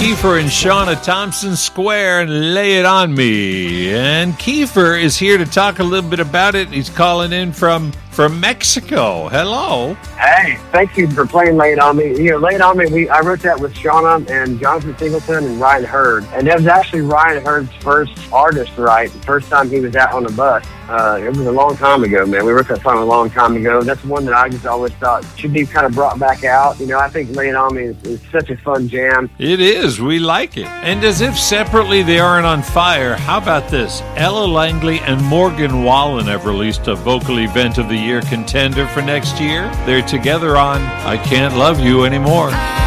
Kiefer and Sean at Thompson Square and Lay It On Me. And Kiefer is here to talk a little bit about it. He's calling in from Mexico. Hello. Hey, thank you for playing Lay It On Me. Lay It On Me, I wrote that with Shauna and Jonathan Singleton and Ryan Hurd. And that was actually Ryan Hurd's first artist, right? The first time he was out on the bus. It was a long time ago, man. We wrote that song a long time ago. That's one that I just always thought should be kind of brought back out. I think Lay It On Me is such a fun jam. It is. We like it. And as if separately they aren't on fire, how about this? Ella Langley and Morgan Wallen have released a vocal event of the year contender for next year. They're together on I Can't Love You Anymore.